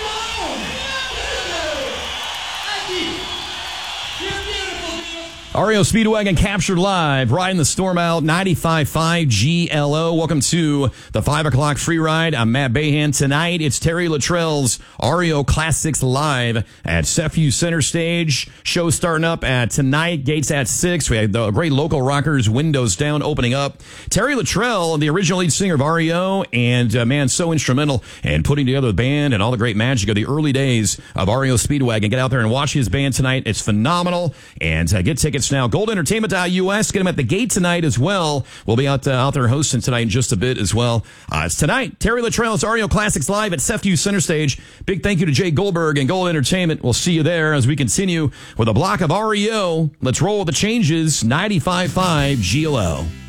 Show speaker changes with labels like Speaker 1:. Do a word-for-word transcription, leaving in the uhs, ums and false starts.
Speaker 1: R E O Speedwagon captured live, riding the storm out, ninety-five point five G L O. Welcome to the five o'clock free ride. I'm Matt Bahan. Tonight, it's Terry Luttrell's R E O Classics Live at Sefview Center Stage. Show starting up at tonight, gates at six. We had the great local rockers, Windows Down, opening up. Terry Luttrell, the original lead singer of R E O, and uh, man, so instrumental in putting together the band and all the great magic of the early days of R E O Speedwagon. Get out there and watch his band tonight. It's phenomenal. And uh, get tickets now. Gold Entertainment dot U S. Get them at the gate tonight as well. We'll be out, uh, out there hosting tonight in just a bit as well. Uh, it's tonight. Terry Luttrell's R E O Classics Live at Sefview Center Stage. Big thank you to Jay Goldberg and Gold Entertainment. We'll see you there as we continue with a block of R E O. Let's roll with the changes. ninety-five point five G L O.